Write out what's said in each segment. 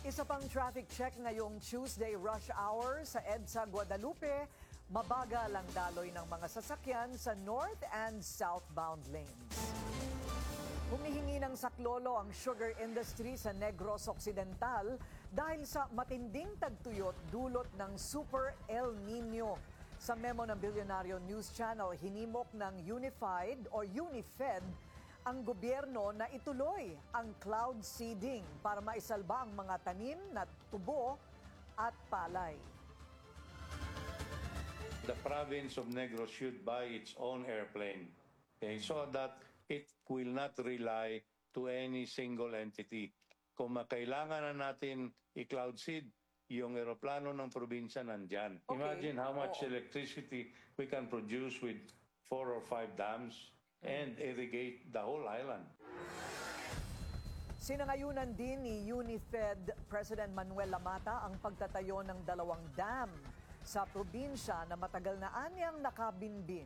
Isa pang traffic check ngayong Tuesday rush hour sa EDSA Guadalupe. Mabagal ang daloy ng mga sasakyan sa north and southbound lanes. Humihingi ng saklolo ang sugar industry sa Negros Occidental dahil sa matinding tagtuyot dulot ng Super El Nino. Sa memo ng Billionario News Channel, hinimok ng Unified or Unifed ang gobyerno na ituloy ang cloud seeding para maisalba ang mga tanim na tubo at palay. The province of Negros should buy its own airplane, okay, so that it will not rely to any single entity. Kung makailangan na natin i-cloud seed, yung eroplano ng probinsya nandyan. Okay. Imagine how much electricity we can produce with 4 or 5 dams and irrigate the whole island. Sinangayunan din ni Unifed President Manuel Lamata ang pagtatayo ng 2 dam sa probinsya na matagal na anyang nakabinbin.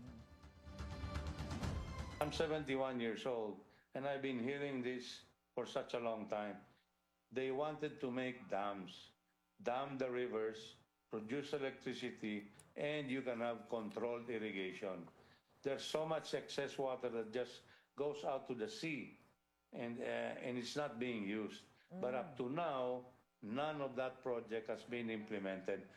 I'm 71 years old and I've been hearing this for such a long time. They wanted to make dams, dam the rivers, produce electricity, and you can have controlled irrigation. There's so much excess water that just goes out to the sea and it's not being used. But up to now, none of that project has been implemented.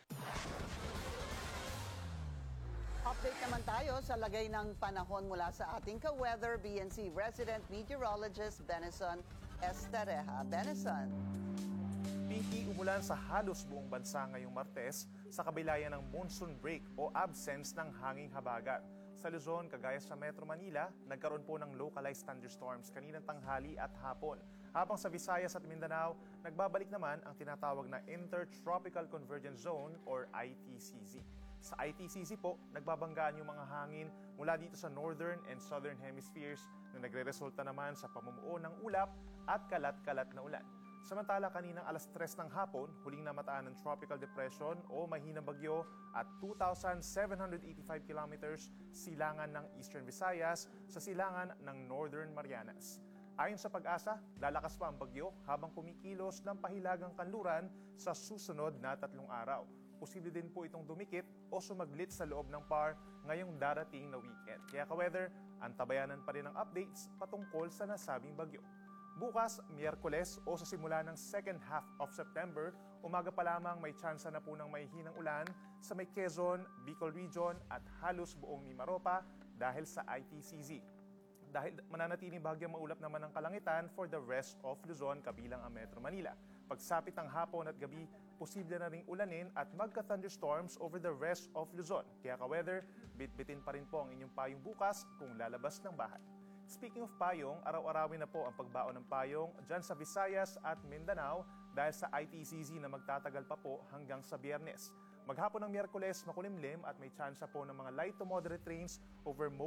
Update naman tayo sa lagay ng panahon mula sa ating ka-weather BNC resident meteorologist Benison Estareja. Benison. Pinky umulan sa halos buong bansa ngayong Martes sa kabilayan ng monsoon break o absence ng hanging habagat. Sa Luzon, kagaya sa Metro Manila, nagkaroon po ng localized thunderstorms kaninang tanghali at hapon. Habang sa Visayas at Mindanao, nagbabalik naman ang tinatawag na Intertropical Convergence Zone or ITCZ. Sa ITCZ po, nagbabanggaan yung mga hangin mula dito sa northern and southern hemispheres na nagre-resulta naman sa pamumuo ng ulap at kalat-kalat na ulan. Samantala, kaninang alas 3 ng hapon, huling namataan ng tropical depression o mahinang bagyo at 2,785 kilometers silangan ng Eastern Visayas sa silangan ng Northern Marianas. Ayon sa Pag-asa, lalakas pa ang bagyo habang kumikilos ng pahilagang kanluran sa susunod na 3 araw. Posible din po itong dumikit o sumaglit sa loob ng PAR ngayong darating na weekend. Kaya ka-weather, antabayanan pa rin ang updates patungkol sa nasabing bagyo. Bukas, Miyerkules o sa simula ng second half of September, umaga pa lamang may tsansa na po ng mahihinang ulan sa may Quezon, Bicol Region at halos buong Mimaropa dahil sa ITCZ. Dahil mananatiling bahagyang maulap naman ang kalangitan for the rest of Luzon kabilang ang Metro Manila. Pagsapit ng hapon at gabi, posible na ring ulanin at magka-thunderstorms over the rest of Luzon. Kaya ka-weather, bitbitin pa rin po ang inyong payong bukas kung lalabas ng bahay. Speaking of payong, araw-arawin na po ang pagbaon ng payong dyan sa Visayas at Mindanao dahil sa ITCZ na magtatagal pa po hanggang sa Biyernes. Maghapon ng Miyerkules, makulimlim at may tsansa po ng mga light to moderate rains over